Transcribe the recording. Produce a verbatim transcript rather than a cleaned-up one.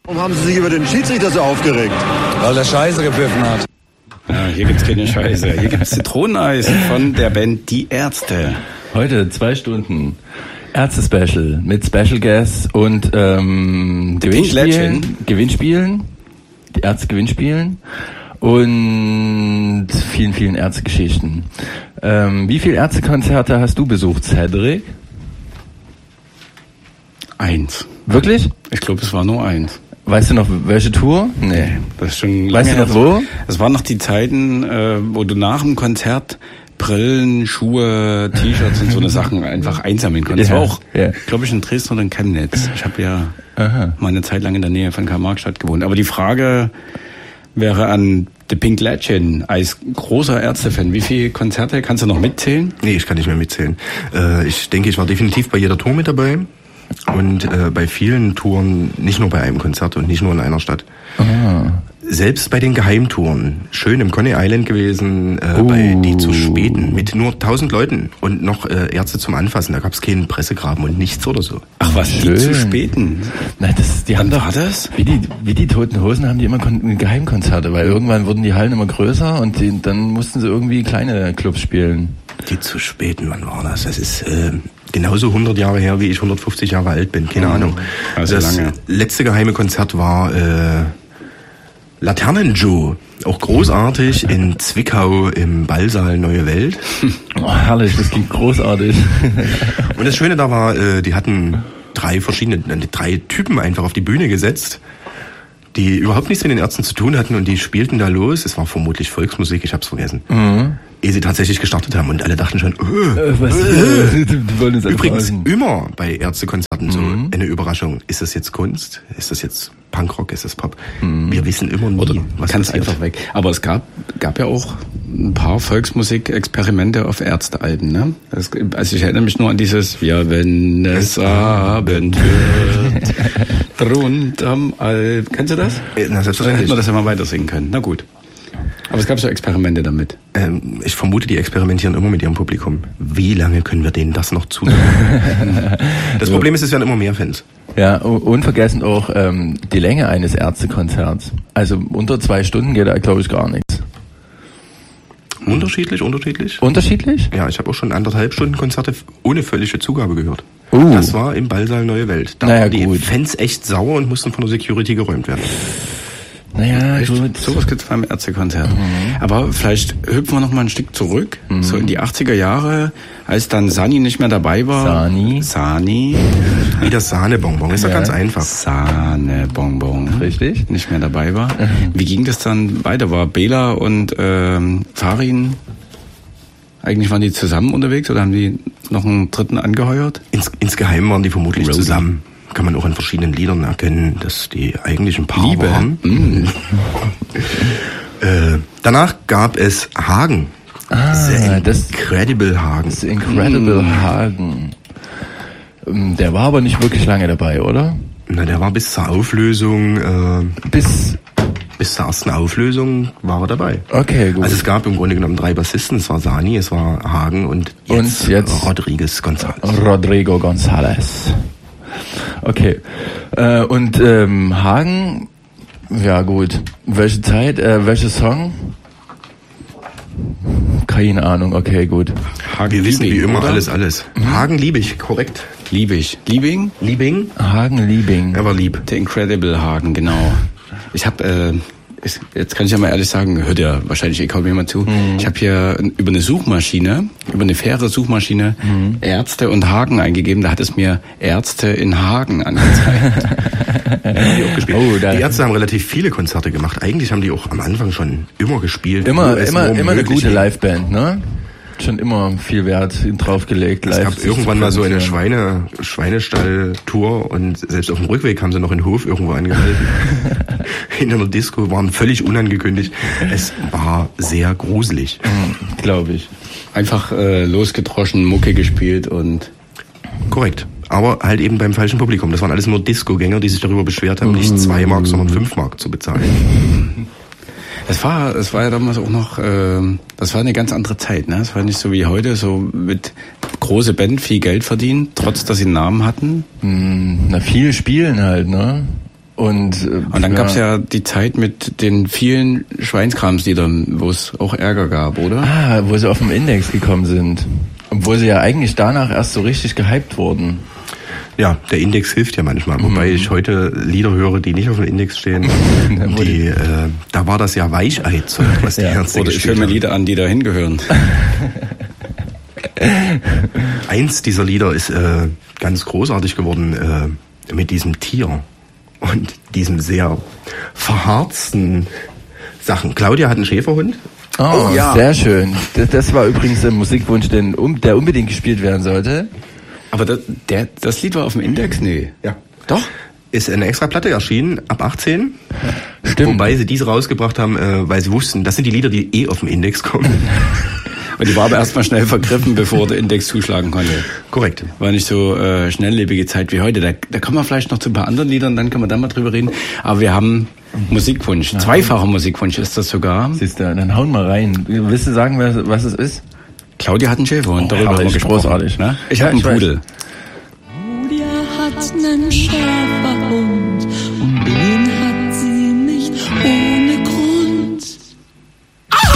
Warum haben Sie sich über den Schiedsrichter so aufgeregt? Weil der Scheiße gepfiffen hat. Ja, hier gibt's keine Scheiße. Hier gibt's Zitroneneis von der Band Die Ärzte. Heute zwei Stunden Ärzte-Special mit Special Guests und ähm, Gewinnspielen. Gewinnspielen. Die Ärzte Gewinnspielen. Und vielen, vielen Ärztegeschichten. Ähm, wie viele Ärztekonzerte hast du besucht, Cedric? Eins. Wirklich? Ich glaube, es war nur eins. Weißt du noch, welche Tour? Nee. Das ist schon lange. Weißt du noch wo? Es waren noch die Zeiten, äh, wo du nach dem Konzert Brillen, Schuhe, T-Shirts und so eine Sachen einfach einsammeln konntest. Ja, Das war auch, ja. glaube ich, in Dresden oder in Chemnitz. Ich habe ja Aha. mal eine Zeit lang in der Nähe von Karl-Marx-Stadt gewohnt. Aber die Frage wäre an The Pink Legend, als großer Ärztefan, wie viele Konzerte kannst du noch mitzählen? Nee, ich kann nicht mehr mitzählen. Äh, ich denke, ich war definitiv bei jeder Tour mit dabei. Und äh, bei vielen Touren, nicht nur bei einem Konzert und nicht nur in einer Stadt. Ah. Selbst bei den Geheimtouren, schön im Coney Island gewesen, äh, Uh. bei Die zu Späten, mit nur tausend Leuten und noch äh, Ärzte zum Anfassen. Da gab es keinen Pressegraben und nichts oder so. Ach was, Schön. die zu späten. Nein, das, die haben Wann doch, war das? Wie die, wie die Toten Hosen haben die immer Kon- Geheimkonzerte, weil irgendwann wurden die Hallen immer größer und die, dann mussten sie irgendwie kleine Clubs spielen. Die zu Späten, wann war das? Das ist äh, genauso hundert Jahre her, wie ich hundertfünfzig Jahre alt bin. Keine Mhm. Ahnung. Also das lange. letzte geheime Konzert war äh, Laternen-Joe. Auch großartig in Zwickau im Ballsaal Neue Welt. Oh, herrlich, das klingt großartig. Und das Schöne da war, äh, die hatten drei verschiedene, drei Typen einfach auf die Bühne gesetzt, die überhaupt nichts mit den Ärzten zu tun hatten und die spielten da los. Es war vermutlich Volksmusik, ich hab's vergessen. Mhm. Ehe sie tatsächlich gestartet haben und alle dachten schon, äh, Äh, was? äh. Die wollen uns Übrigens verarschen. immer bei Ärztekonzerten so Mhm. eine Überraschung. Ist das jetzt Kunst? Ist das jetzt Punkrock? Ist das Pop? Wir wissen immer nie, Oder was kannst passiert. einfach weg. Aber es gab gab ja auch ein paar Volksmusik-Experimente auf Ärztealben, ne? Das, also ich erinnere mich nur an dieses Ja, wenn es Abend wird, drunterm Alp. Kennst du das? Äh, na, Dann hätten selbstverständlich. wir das ja mal weiter singen können. Na gut. Aber es gab so Experimente damit. Ähm, ich vermute, die experimentieren immer mit ihrem Publikum. Wie lange können wir denen das noch zutrauen? Das Problem ist, es werden immer mehr Fans. Ja, u- unvergessen auch ähm, die Länge eines Ärztekonzerts. Also unter zwei Stunden geht da, glaube ich, gar nichts. Unterschiedlich, unterschiedlich? Unterschiedlich? Ja, ich habe auch schon anderthalb Stunden Konzerte ohne völlige Zugabe gehört. Uh. Das war im Ballsaal Neue Welt. Da Naja, waren die gut. Fans echt sauer und mussten von der Security geräumt werden. Naja, Echt? gut. Sowas gibt's beim Ärztekonzert. Mhm. Aber vielleicht hüpfen wir noch mal ein Stück zurück, Mhm. so in die achtziger Jahre, als dann Sani nicht mehr dabei war. Sani. Sani. Wie das Sahnebonbon, ist doch Ja. ganz einfach. Sahnebonbon. Richtig. Nicht mehr dabei war. Wie ging das dann weiter? War Bela und ähm, Farin, eigentlich waren die zusammen unterwegs oder haben die noch einen dritten angeheuert? Ins, insgeheim waren die vermutlich Roadie. zusammen. Kann man auch an verschiedenen Liedern erkennen, dass die eigentlich ein Paar Liebe. waren. Mm. Äh, danach gab es Hagen. Ah, The das Incredible Hagen. ist Incredible Hagen. Ähm, Der war aber nicht wirklich lange dabei, oder? Na, der war bis zur Auflösung, äh, Bis, bis zur ersten Auflösung war er dabei. okay, gut. Also es gab im Grunde genommen drei Bassisten. Es war Sani, es war Hagen und jetzt, Und jetzt- Rodriguez González. Rodrigo González. Okay. Äh, und ähm, Hagen, ja gut. Welche Zeit, äh, welcher Song? Keine Ahnung, okay, gut. Hagen Wir wissen wie Liebing, immer oder? alles, alles. Hagen lieb ich, korrekt. Liebig. Liebing? Liebing, Hagen Liebing. er war lieb. The Incredible Hagen, genau. Ich habe, äh, ich, jetzt kann ich ja mal ehrlich sagen, hört ja wahrscheinlich eh kaum jemand zu. Mhm. Ich habe hier über eine Suchmaschine, über eine faire Suchmaschine, Mhm. Ärzte und Hagen eingegeben. Da hat es mir Ärzte in Hagen angezeigt. Die auch gespielt. Oh, da- die Ärzte haben relativ viele Konzerte gemacht. Eigentlich haben die auch am Anfang schon immer gespielt. Immer, wo es immer, nur immer eine möglich gute ging. Liveband, ne? Schon immer viel Wert draufgelegt, Es live. gab sich irgendwann zu mal so eine präsentieren. Schweine, Schweinestall-Tour und selbst auf dem Rückweg haben sie noch einen Hof irgendwo angehalten. Hinter einer Disco, waren völlig unangekündigt. Es war sehr gruselig. Glaube ich. Einfach äh, losgedroschen, Mucke gespielt und Korrekt. Aber halt eben beim falschen Publikum. Das waren alles nur Disco-Gänger, die sich darüber beschwert haben, nicht zwei Mark, sondern fünf Mark zu bezahlen. es war, es war ja damals auch noch, äh, das war eine ganz andere Zeit, ne? Es war nicht so wie heute, so mit große Band viel Geld verdienen, trotz dass sie einen Namen hatten. Hm, na, viel spielen halt, ne? Und, äh, und dann ja. gab's ja die Zeit mit den vielen Schweinskramsliedern, wo es auch Ärger gab, oder? Ah, wo sie auf den Index gekommen sind. Obwohl sie ja eigentlich danach erst so richtig gehypt wurden. Ja, der Index hilft ja manchmal. Mhm. Wobei ich heute Lieder höre, die nicht auf dem Index stehen. die, äh, da war das ja Weichei-Zeug, was die ja. Ärzte Oder ich höre mir Lieder an, die da hingehören. Eins dieser Lieder ist äh, ganz großartig geworden äh, mit diesem Tier und diesem sehr verharzten Sachen. Claudia hat einen Schäferhund. Oh, oh ja, sehr schön. Das, das war übrigens ein Musikwunsch, den, um, der unbedingt gespielt werden sollte. Aber das, der, das Lied war auf dem Index? Nee. Ja. Doch? Ist eine extra Platte erschienen, ab achtzehn. Stimmt. Wobei sie diese rausgebracht haben, äh, weil sie wussten, das sind die Lieder, die eh auf dem Index kommen. Und die war aber erstmal schnell vergriffen, bevor der Index zuschlagen konnte. Korrekt. War nicht so äh, schnelllebige Zeit wie heute. Da, da kommen wir vielleicht noch zu ein paar anderen Liedern, dann können wir da mal drüber reden. Aber wir haben Musikwunsch. Zweifacher Musikwunsch ist das sogar. Siehst du, dann hauen wir rein. Willst du sagen, was, was es ist? Claudia hat einen Schäferhund, oh, darüber haben wir gesprochen. Großartig, ne? Ich ja, habe einen Pudel. Claudia hat einen Schäferhund.